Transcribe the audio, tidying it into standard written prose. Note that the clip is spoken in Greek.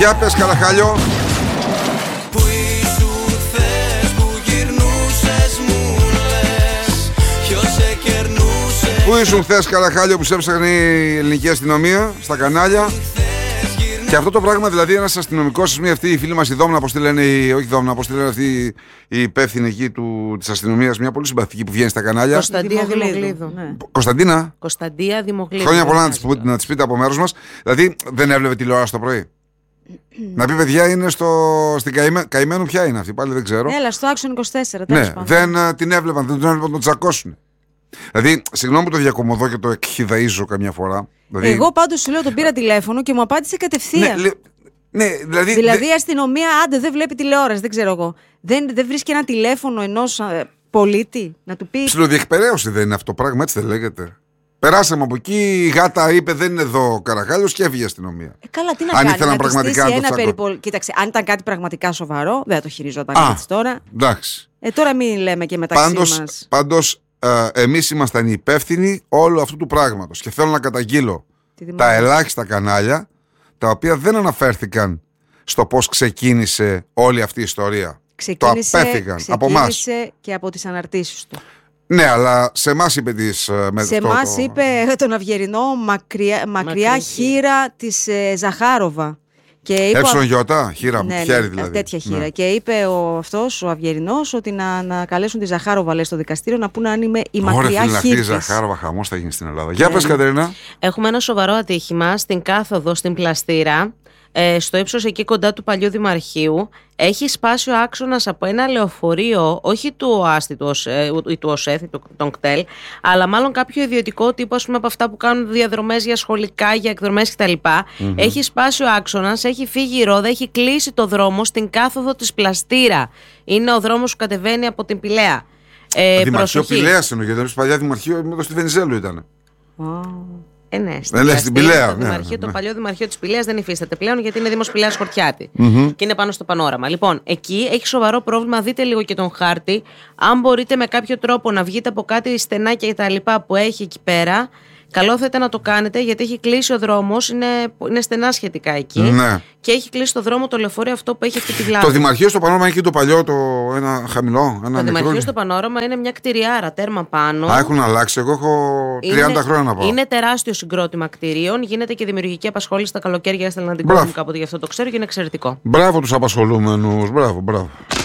Για πες, Καραχάλιο. Πού ήσουν χθες που γυρνούσες μου λες, ποιος σε κερνούσε. Πού ήσουν χθες, Καραχάλιο, που σε έψαχνε η ελληνική αστυνομία στα κανάλια? Και αυτό το πράγμα, δηλαδή, ένας αστυνομικός, αυτή η φίλη μας η Δόμνα, πώς τη λένε, όχι Δόμνα, πώς τη λένε αυτή η υπεύθυνη εκεί της αστυνομίας, μια πολύ συμπαθητική που βγαίνει στα κανάλια. Κωνσταντία Δημογλίδου. Ναι. Κωνσταντίνα. Κωνσταντία Δημογλίδου. Χρόνια πολλά να της πείτε από μέρος μας. Δηλαδή, δεν έβλεπε τηλεόραση το πρωί? Να πει, παιδιά, είναι στην Καημένου, ποια είναι αυτή, πάλι δεν ξέρω. Έλα, στο Action 24. Ναι, δεν την έβλεπαν, δεν την έβλεπαν, τον τσακώσουν. Δηλαδή, συγγνώμη που το διακομωδώ και το εκχυδαΐζω καμιά φορά. Δηλαδή, εγώ πάντως σου λέω, τον πήρα τηλέφωνο και μου απάντησε κατευθείαν. Ναι, δηλαδή η αστυνομία, άντε, δεν βλέπει τηλεόραση, δεν ξέρω εγώ. Δεν βρίσκει ένα τηλέφωνο ενός πολίτη να του πει. Ψιλοδιεκπαιρέωση δεν είναι αυτό το πράγμα, έτσι δεν λέγεται? Περάσαμε από εκεί, η γάτα είπε δεν είναι εδώ ο Καραχάλιος και έφυγε η αστυνομία. Καλά, τι να αν κάνει, ήθελαν πραγματικά να το Κοίταξε, αν ήταν κάτι πραγματικά σοβαρό, δεν θα το χειριζόταν έτσι τώρα. Εντάξει. Τώρα μην λέμε και μεταξύ μας. Πάντως, εμείς ήμασταν οι υπεύθυνοι όλου αυτού του πράγματος. Και θέλω να καταγγείλω τα ελάχιστα κανάλια τα οποία δεν αναφέρθηκαν στο πώς ξεκίνησε όλη αυτή η ιστορία. Το απέφυγαν από εμάς. Ξεκίνησε και από τις αναρτήσεις του. Ναι, αλλά σε εμάς είπε σε εμάς είπε τον Αυγερινό μακριά χείρα της Ζαχάροβα. Γιώτα, χείρα, ναι, χέρι δηλαδή. Τέτοια χείρα. Ναι. Και είπε ο Αυγερινός ότι να καλέσουν τη Ζαχάροβα, λέει, στο δικαστήριο να πούνε αν είμαι η μακριά χείρα. Αυτή η Ζαχάροβα, χαμός θα γίνει στην Ελλάδα. Για πες, Κατερίνα. Έχουμε ένα σοβαρό ατύχημα στην κάθοδο στην Πλαστήρα, στο ύψος εκεί κοντά του παλιού Δημαρχείου. Έχει σπάσει ο άξονας από ένα λεωφορείο, όχι του ΟΑΣΤΗ ή του ΟΣΕΘ ή των ΚΤΕΛ, αλλά μάλλον κάποιο ιδιωτικό τύπο, ας πούμε, από αυτά που κάνουν διαδρομές για σχολικά, για εκδρομές κτλ. Έχει σπάσει ο άξονας, έχει φύγει η ρόδα, έχει κλείσει το δρόμο στην κάθοδο της Πλαστήρα. Είναι ο δρόμος που κατεβαίνει από την Πηλαία. Δημαρχείο Πηλαίας εννοεί, γιατί παλιά Δημαρχείο με το στη Βενιζέλου ήταν. Ναι, στην Πηλαία. Το παλιό Δημαρχείο της Πηλαίας δεν υφίσταται πλέον, γιατί είναι Δήμος Πηλαίας Χορτιάτη. Και είναι πάνω στο πανόραμα. Λοιπόν, εκεί έχει σοβαρό πρόβλημα. Δείτε λίγο και τον χάρτη. Αν μπορείτε με κάποιο τρόπο να βγείτε από κάτι στενάκια και τα λοιπά που έχει εκεί πέρα, καλό θα ήταν να το κάνετε, γιατί έχει κλείσει ο δρόμος. Είναι στενά σχετικά εκεί. Ναι. Και έχει κλείσει το δρόμο το λεωφορείο αυτό που έχει αυτή τη βλάβη. Το Δημαρχείο στο πανόραμα έχει και το παλιό, ένα χαμηλό. Το Δημαρχείο στο πανόραμα είναι μια κτηριάρα, τέρμα πάνω. Έχουν αλλάξει. Εγώ έχω 30 χρόνια να πάω. Είναι τεράστιο συγκρότημα κτηρίων. Γίνεται και δημιουργική απασχόληση στα καλοκαίρια. Έστελνα την κόμμα μου κάποτε, γι' αυτό το ξέρω και είναι εξαιρετικό. Μπράβο τους απασχολούμενους. Μπράβο.